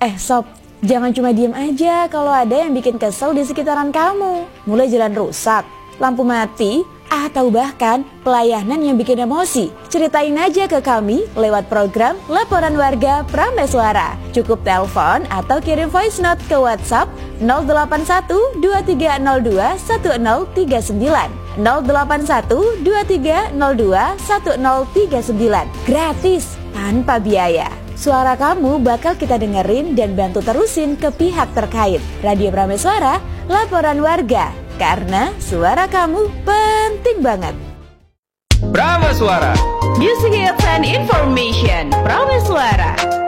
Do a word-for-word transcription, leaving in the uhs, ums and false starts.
Eh sob, jangan cuma diem aja kalau ada yang bikin kesel di sekitaran kamu. Mulai jalan rusak, lampu mati, atau bahkan pelayanan yang bikin emosi. Ceritain aja ke kami lewat program Laporan Warga Prameswara. Cukup telepon atau kirim voice note ke WhatsApp nol delapan satu dua tiga nol dua satu nol tiga sembilan nol delapan satu dua tiga nol dua satu nol tiga sembilan. Gratis, tanpa biaya. Suara kamu bakal kita dengerin dan bantu terusin ke pihak terkait. Radio Prameswara, Laporan Warga. Karena suara kamu penting banget. Prameswara, Music Hits and Information. Prameswara.